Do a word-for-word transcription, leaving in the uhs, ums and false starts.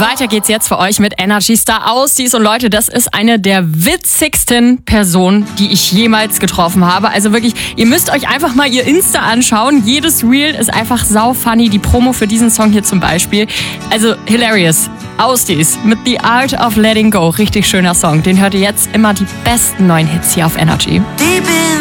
Weiter geht's jetzt für euch mit Energy Star Austies. Und Leute, das ist eine der witzigsten Personen, die ich jemals getroffen habe. Also wirklich, ihr müsst euch einfach mal ihr Insta anschauen. Jedes Reel ist einfach sau funny. Die Promo für diesen Song hier zum Beispiel. Also hilarious. Austies mit The Art of Letting Go. Richtig schöner Song. Den hört ihr jetzt immer die besten neuen Hits hier auf Energy. Deep in